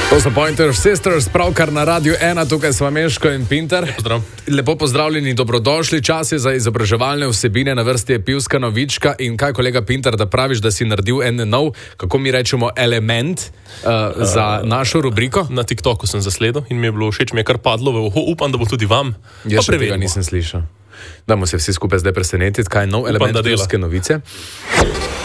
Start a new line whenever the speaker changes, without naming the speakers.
To so Pointer Sisters, pravkar na Radiu 1, tukaj smo Meško in Pinter.
Pozdrav.
Lepo pozdravljeni, dobrodošli. Čas je za izobraževalne vsebine, na vrsti je pivska novička. In kaj, kolega Pinter, da praviš, da si naredil en nov, kako mi rečemo, element za našo rubriko?
Na TikToku sem zasledil in mi je bilo všeč, mi je kar padlo v uho. Upam, da bo tudi vam.
Jaz še tega nisem slišal. Dajmo se vsi skupaj zdaj presenetiti, kaj je nov element pivske novice.